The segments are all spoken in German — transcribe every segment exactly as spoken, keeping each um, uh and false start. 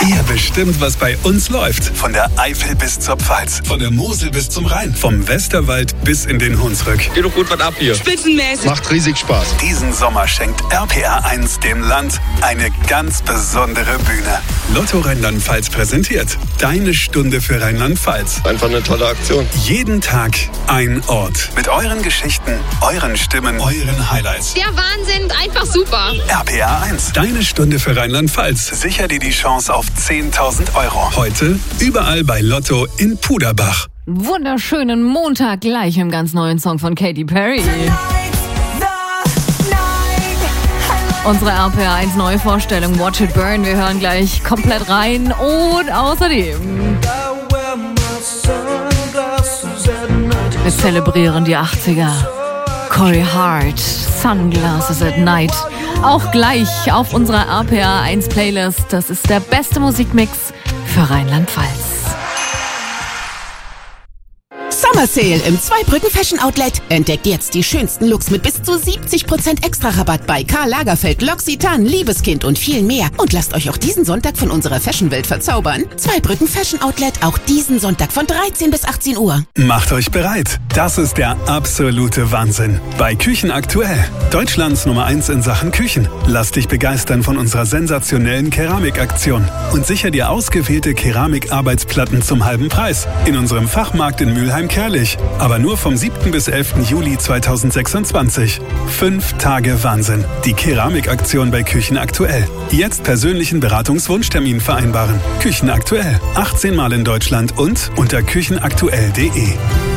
Ihr bestimmt, was bei uns läuft. Von der Eifel bis zur Pfalz, von der Mosel bis zum Rhein, vom Westerwald bis in den Hunsrück. Geht doch gut was ab hier. Spitzenmäßig. Macht riesig Spaß. Diesen Sommer schenkt R P R eins dem Land eine ganz besondere Bühne. Lotto Rheinland-Pfalz präsentiert Deine Stunde für Rheinland-Pfalz. Einfach eine tolle Aktion. Jeden Tag ein Ort. Mit euren Geschichten, euren Stimmen, euren Highlights. Der Wahnsinn, einfach super. R P R eins. Deine Stunde für Rheinland-Pfalz. Sicher dir die Chance auf zehntausend Euro. Heute überall bei Lotto in Puderbach. Wunderschönen Montag gleich im ganz neuen Song von Katy Perry. Unsere R P R eins Neuvorstellung Watch It Burn. Wir hören gleich komplett rein und außerdem wir zelebrieren die achtziger. Corey Hart, Sunglasses at Night. Auch gleich auf unserer R P R eins Playlist. Das ist der beste Musikmix für Rheinland-Pfalz. Summer Sale im Zweibrücken Fashion Outlet. Entdeckt jetzt die schönsten Looks mit bis zu siebzig Prozent Extra-Rabatt bei Karl Lagerfeld, L'Occitane, Liebeskind und viel mehr. Und lasst euch auch diesen Sonntag von unserer Fashion-Welt verzaubern. Zweibrücken Fashion Outlet, auch diesen Sonntag von dreizehn bis achtzehn Uhr. Macht euch bereit. Das ist der absolute Wahnsinn. Bei Küchen aktuell. Deutschlands Nummer eins in Sachen Küchen. Lass dich begeistern von unserer sensationellen Keramikaktion. Und sicher dir ausgewählte Keramikarbeitsplatten zum halben Preis. In unserem Fachmarkt in Mülheim-Kerlich. Aber nur vom siebten bis elften Juli zweitausendsechsundzwanzig. Fünf Tage Wahnsinn. Die Keramikaktion bei Küchen aktuell. Jetzt persönlichen Beratungswunschtermin vereinbaren. Küchen aktuell. achtzehn Mal in Deutschland und unter küchenaktuell punkt de.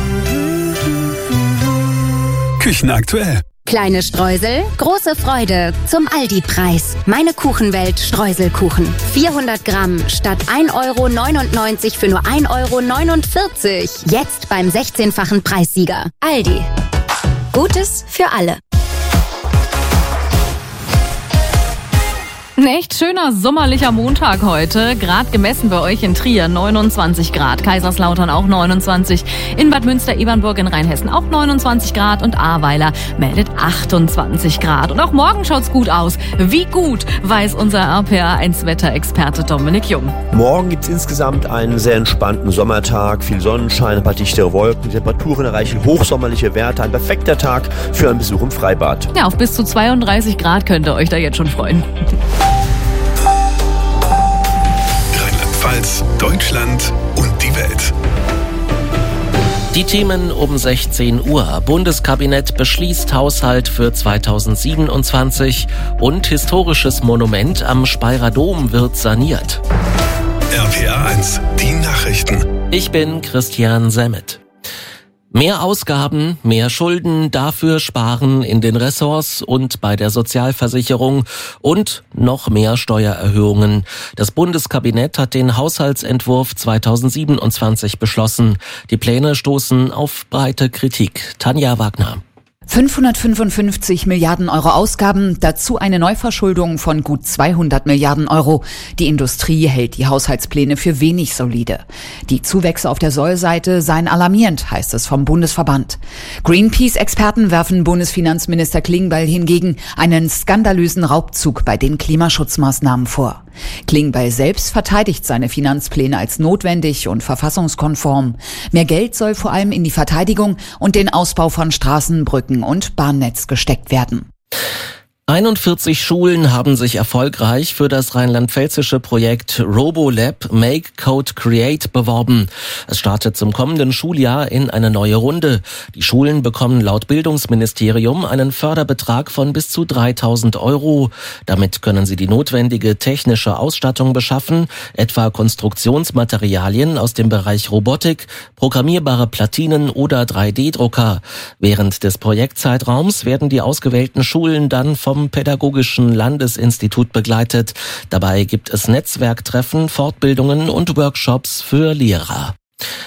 Küchen aktuell. Kleine Streusel, große Freude zum Aldi-Preis. Meine Kuchenwelt Streuselkuchen. vierhundert Gramm statt ein Euro neunundneunzig für nur ein Euro neunundvierzig. Jetzt beim sechzehnfachen Preissieger. Aldi. Gutes für alle. Ein echt schöner sommerlicher Montag heute. Grad gemessen bei euch in Trier neunundzwanzig Grad. Kaiserslautern auch neunundzwanzig. In Bad Münster-Ebernburg in Rheinhessen auch neunundzwanzig Grad. Und Ahrweiler meldet achtundzwanzig Grad. Und auch morgen schaut's gut aus. Wie gut, weiß unser R P R eins Wetterexperte Dominik Jung. Morgen gibt's insgesamt einen sehr entspannten Sommertag. Viel Sonnenschein, ein paar dichtere Wolken. Die Temperaturen erreichen hochsommerliche Werte. Ein perfekter Tag für einen Besuch im Freibad. Ja, auf bis zu zweiunddreißig Grad könnt ihr euch da jetzt schon freuen. Rheinland-Pfalz, Deutschland und die Welt. Die Themen um sechzehn Uhr. Bundeskabinett beschließt Haushalt für zweitausendsiebenundzwanzig und historisches Monument am Speyerer Dom wird saniert. R P R eins, die Nachrichten. Ich bin Christian Semmet. Mehr Ausgaben, mehr Schulden, dafür sparen in den Ressorts und bei der Sozialversicherung und noch mehr Steuererhöhungen. Das Bundeskabinett hat den Haushaltsentwurf zweitausendsiebenundzwanzig beschlossen. Die Pläne stoßen auf breite Kritik. Tanja Wagner. fünfhundertfünfundfünfzig Milliarden Euro Ausgaben, dazu eine Neuverschuldung von gut zweihundert Milliarden Euro. Die Industrie hält die Haushaltspläne für wenig solide. Die Zuwächse auf der Sollseite seien alarmierend, heißt es vom Bundesverband. Greenpeace-Experten werfen Bundesfinanzminister Klingbeil hingegen einen skandalösen Raubzug bei den Klimaschutzmaßnahmen vor. Klingbeil selbst verteidigt seine Finanzpläne als notwendig und verfassungskonform. Mehr Geld soll vor allem in die Verteidigung und den Ausbau von Straßen, Brücken und Bahnnetz gesteckt werden. einundvierzig Schulen haben sich erfolgreich für das rheinland-pfälzische Projekt RoboLab Make Code Create beworben. Es startet zum kommenden Schuljahr in eine neue Runde. Die Schulen bekommen laut Bildungsministerium einen Förderbetrag von bis zu dreitausend Euro. Damit können sie die notwendige technische Ausstattung beschaffen, etwa Konstruktionsmaterialien aus dem Bereich Robotik, programmierbare Platinen oder drei D Drucker. Während des Projektzeitraums werden die ausgewählten Schulen dann vom Pädagogischen Landesinstitut begleitet. Dabei gibt es Netzwerktreffen, Fortbildungen und Workshops für Lehrer.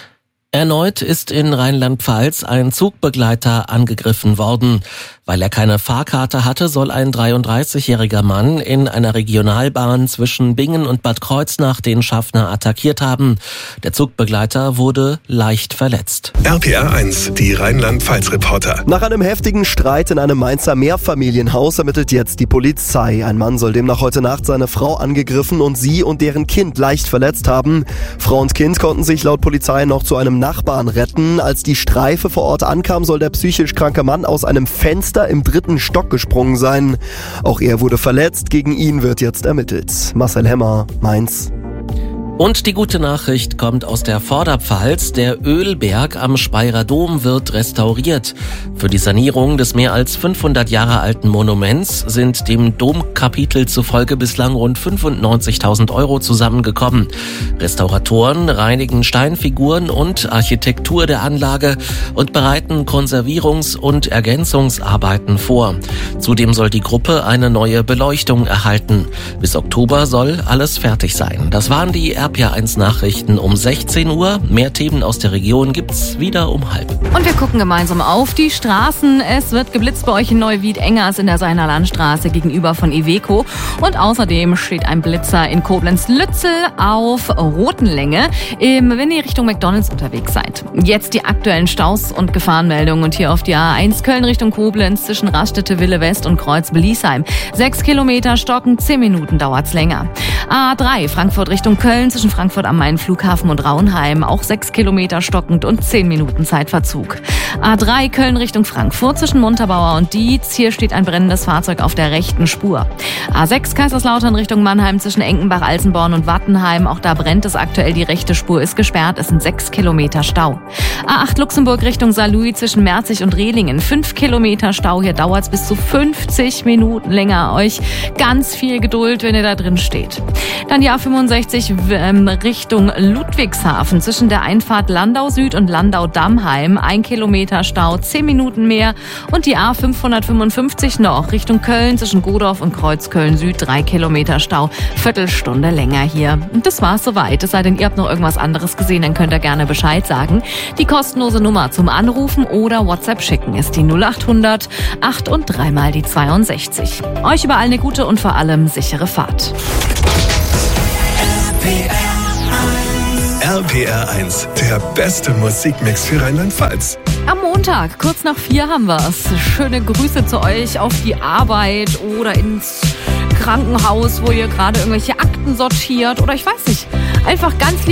Erneut ist in Rheinland-Pfalz ein Zugbegleiter angegriffen worden. Weil er keine Fahrkarte hatte, soll ein dreiunddreißigjähriger Mann in einer Regionalbahn zwischen Bingen und Bad Kreuznach den Schaffner attackiert haben. Der Zugbegleiter wurde leicht verletzt. R P R eins, die Rheinland-Pfalz-Reporter. Nach einem heftigen Streit in einem Mainzer Mehrfamilienhaus ermittelt jetzt die Polizei. Ein Mann soll demnach heute Nacht seine Frau angegriffen und sie und deren Kind leicht verletzt haben. Frau und Kind konnten sich laut Polizei noch zu einem Nachbarn retten. Als die Streife vor Ort ankam, soll der psychisch kranke Mann aus einem Fenster im dritten Stock gesprungen sein. Auch er wurde verletzt. Gegen ihn wird jetzt ermittelt. Marcel Hemmer, Mainz. Und die gute Nachricht kommt aus der Vorderpfalz. Der Ölberg am Speyerer Dom wird restauriert. Für die Sanierung des mehr als fünfhundert Jahre alten Monuments sind dem Domkapitel zufolge bislang rund fünfundneunzigtausend Euro zusammengekommen. Restauratoren reinigen Steinfiguren und Architektur der Anlage und bereiten Konservierungs- und Ergänzungsarbeiten vor. Zudem soll die Gruppe eine neue Beleuchtung erhalten. Bis Oktober soll alles fertig sein. Das waren die R P R eins Nachrichten um sechzehn Uhr. Mehr Themen aus der Region gibt's wieder um halb. Und wir gucken gemeinsam auf die Straßen. Es wird geblitzt bei euch in Neuwied-Engers in der Seiner Landstraße gegenüber von Iveco. Und außerdem steht ein Blitzer in Koblenz-Lützel auf Rotenlänge, wenn ihr Richtung McDonalds unterwegs seid. Jetzt die aktuellen Staus und Gefahrenmeldungen. Und hier auf die A eins Köln Richtung Koblenz zwischen Raststätte Wille West und Kreuz-Beliesheim. Sechs Kilometer stocken, zehn Minuten dauert's länger. A drei Frankfurt Richtung Köln zwischen Frankfurt am Main Flughafen und Raunheim. Auch sechs Kilometer stockend und zehn Minuten Zeitverzug. A drei Köln Richtung Frankfurt zwischen Montabaur und Dietz. Hier steht ein brennendes Fahrzeug auf der rechten Spur. A sechs Kaiserslautern Richtung Mannheim zwischen Enkenbach, Alsenborn und Wattenheim. Auch da brennt es aktuell. Die rechte Spur ist gesperrt. Es sind sechs Kilometer Stau. A acht Luxemburg Richtung Saarlouis zwischen Merzig und Rehlingen. fünf Kilometer Stau. Hier dauert es bis zu fünfzig Minuten länger. Euch ganz viel Geduld, wenn ihr da drin steht. Dann die A fünfundsechzig ähm, Richtung Ludwigshafen zwischen der Einfahrt Landau Süd und Landau Dammheim. Ein Kilometer Stau, zehn Minuten mehr. Und die A fünfhundertfünfundfünfzig noch Richtung Köln zwischen Godorf und Kreuzköln Süd. Drei Kilometer Stau, Viertelstunde länger hier. Und das war's soweit. Es sei denn, ihr habt noch irgendwas anderes gesehen, dann könnt ihr gerne Bescheid sagen. Die kostenlose Nummer zum Anrufen oder WhatsApp schicken ist die null achthundert acht und dreimal die zweiundsechzig. Euch überall eine gute und vor allem sichere Fahrt. R P R eins, der beste Musikmix für Rheinland-Pfalz. Am Montag, kurz nach vier haben wir's. Schöne Grüße zu euch auf die Arbeit oder ins Krankenhaus, wo ihr gerade irgendwelche Akten sortiert oder ich weiß nicht. Einfach ganz lieb